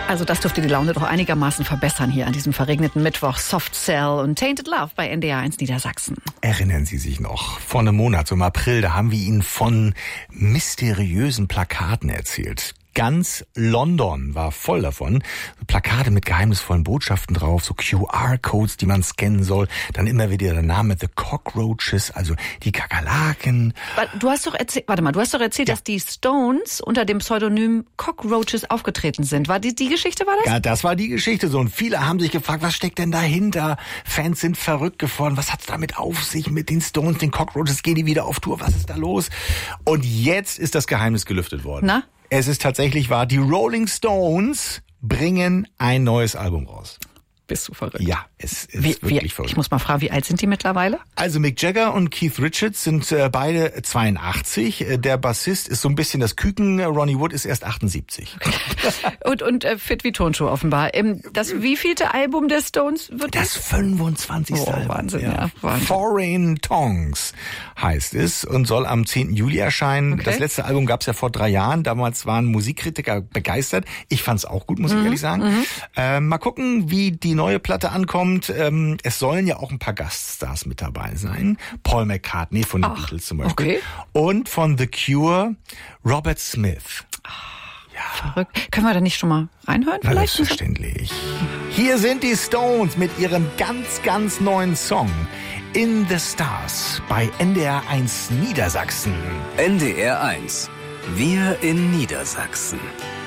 Also das dürfte die Laune doch einigermaßen verbessern hier an diesem verregneten Mittwoch. Soft Cell und Tainted Love bei NDR1 Niedersachsen. Erinnern Sie sich noch? Vor einem Monat, so im April, da haben wir Ihnen von mysteriösen Plakaten erzählt. Ganz London war voll davon. Plakate mit geheimnisvollen Botschaften drauf, so QR-Codes, die man scannen soll. Dann immer wieder der Name The Cockroaches, also die Kakerlaken. Du hast doch erzählt, Ja. dass die Stones unter dem Pseudonym Cockroaches aufgetreten sind. War die Geschichte, war das? Ja, das war die Geschichte so. Und viele haben sich gefragt, was steckt denn dahinter? Fans sind verrückt geworden. Was hat's damit auf sich mit den Stones, den Cockroaches? Gehen die wieder auf Tour? Was ist da los? Und jetzt ist das Geheimnis gelüftet worden. Na? Es ist tatsächlich wahr, die Rolling Stones bringen ein neues Album raus. Bist du verrückt? Ja, es ist wirklich verrückt. Ich muss mal fragen, wie alt sind die mittlerweile? Also Mick Jagger und Keith Richards sind beide 82. Der Bassist ist so ein bisschen das Küken. Ronnie Wood ist erst 78. Und fit wie Turnschuh offenbar. Das wievielte Album der Stones wird Das 25. Oh, Album. Wahnsinn, ja, Wahnsinn. Foreign Tongues heißt es und soll am 10. Juli erscheinen. Okay. Das letzte Album gab es ja vor 3 Jahren. Damals waren Musikkritiker begeistert. Ich fand es auch gut, muss ich ehrlich sagen. Mal gucken, wie die neue Platte ankommt. Es sollen ja auch ein paar Gaststars mit dabei sein. Paul McCartney von den Beatles zum Beispiel. Okay. Und von The Cure, Robert Smith. verrückt. Können wir da nicht schon mal reinhören Na, vielleicht? selbstverständlich. Hier sind die Stones mit ihrem ganz, ganz neuen Song In the Stars bei NDR1 Niedersachsen. NDR1. Wir in Niedersachsen.